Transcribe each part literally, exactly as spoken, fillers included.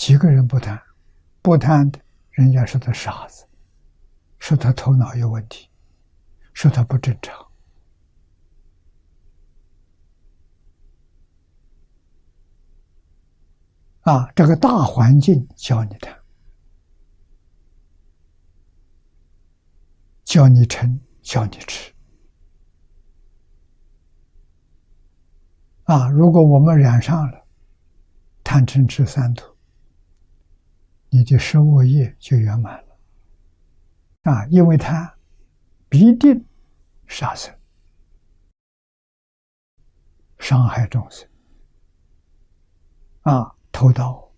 几个人不贪？不贪的，人家说他傻子，说他头脑有问题，说他不正常。啊，这个大环境教你贪，教你嗔，教你痴。啊，如果我们染上了贪嗔痴三毒，你的十恶业就圆满了。啊，因为贪必定杀生，伤害众生。啊，偷盗、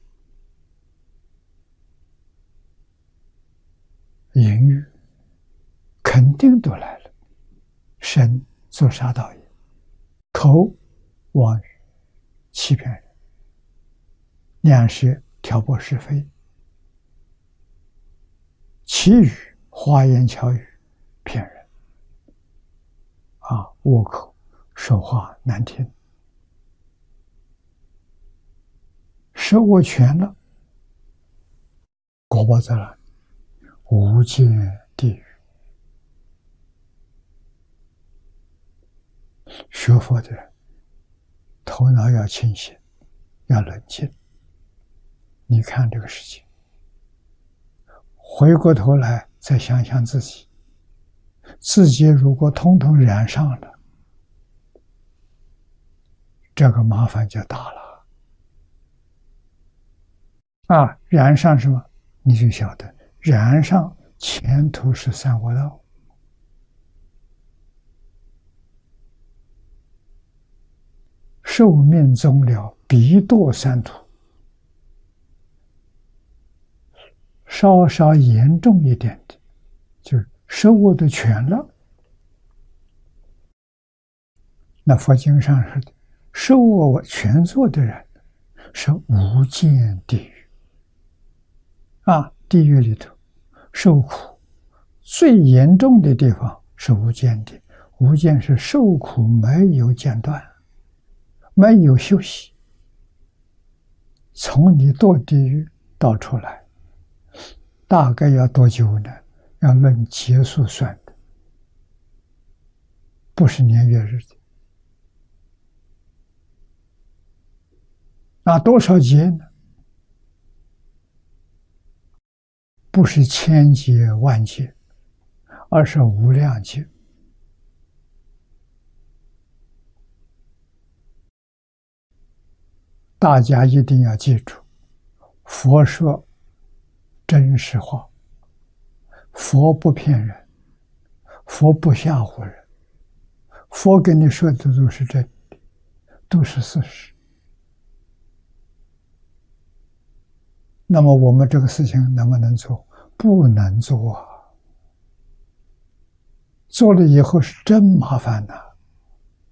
淫欲，肯定都来了。身做杀盗业，口妄语，欺骗人，两舌挑拨是非，绮语花言巧语骗人，啊，恶口说话难听。十恶全了，果报在哪里？无间地狱。学佛的人头脑要清醒，要冷静。你看这个事情，回过头来再想想自己，自己如果统统染上了，这个麻烦就大了。啊，染上什么？你就晓得，染上前途是三恶道。寿命终了，必堕三途。稍稍严重一点的，就是十恶都全了。那佛经上说的，十恶全做的人是无间地狱。啊，地狱里头受苦最严重的地方是无间地。无间是受苦没有间断，没有休息。从你堕地狱到出来，大概要多久呢？要论劫数算的，不是年月日的。那多少劫呢？不是千劫万劫，而是无量劫。大家一定要记住，佛说真实话，佛不骗人，佛不吓唬人，佛跟你说的都是真的，都是事实。那么我们这个事情能不能做？不能做啊！做了以后是真麻烦呐。